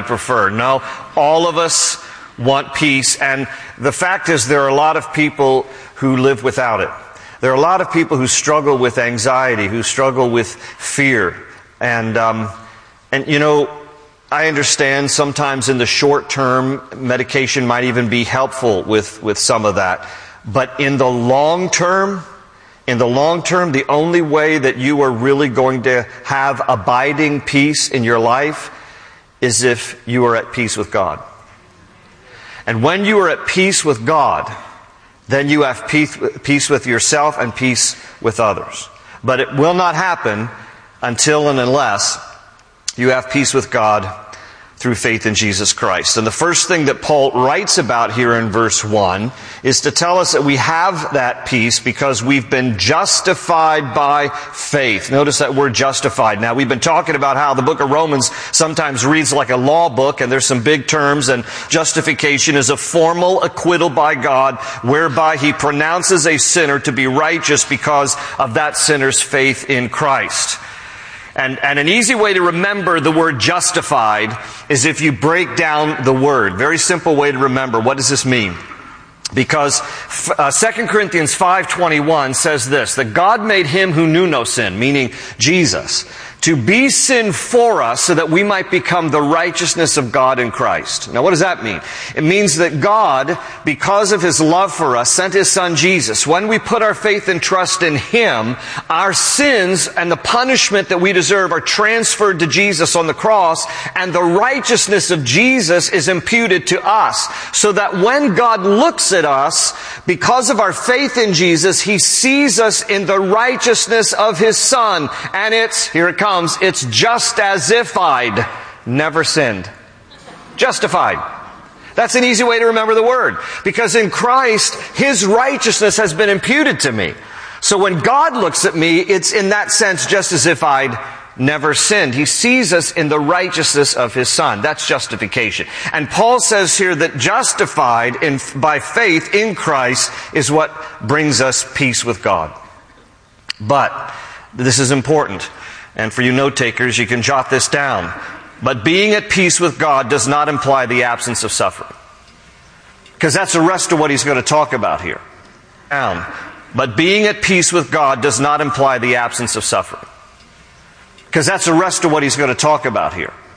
prefer. No, all of us want peace, and the fact is there are a lot of people who live without it. There are a lot of people who struggle with anxiety, who struggle with fear, and you know, I understand sometimes in the short term medication might even be helpful with some of that, but in the long term, the only way that you are really going to have abiding peace in your life is if you are at peace with God. And when you are at peace with God, then you have peace with yourself and peace with others. But it will not happen until and unless you have peace with God through faith in Jesus Christ. And the first thing that Paul writes about here in verse 1 is to tell us that we have that peace because we've been justified by faith. Notice that word justified. Now, we've been talking about how the book of Romans sometimes reads like a law book, and there's some big terms, and justification is a formal acquittal by God whereby He pronounces a sinner to be righteous because of that sinner's faith in Christ. And an easy way to remember the word justified is if you break down the word. Very simple way to remember. What does this mean? Because 2 Corinthians 5:21 says this, that God made Him who knew no sin, meaning Jesus, to be sin for us so that we might become the righteousness of God in Christ. Now what does that mean? It means that God, because of His love for us, sent His Son Jesus. When we put our faith and trust in Him, our sins and the punishment that we deserve are transferred to Jesus on the cross, and the righteousness of Jesus is imputed to us. So that when God looks at us, because of our faith in Jesus, He sees us in the righteousness of His Son. And here it comes, it's just as if I'd never sinned. Justified. That's an easy way to remember the word. Because in Christ, His righteousness has been imputed to me. So when God looks at me, it's in that sense just as if I'd never sinned. He sees us in the righteousness of His Son. That's justification. And Paul says here that justified by faith in Christ is what brings us peace with God. But this is important. And for you note takers, you can jot this down. But being at peace with God does not imply the absence of suffering. Because that's the rest of what he's going to talk about here. But being at peace with God does not imply the absence of suffering. Because that's the rest of what he's going to talk about here.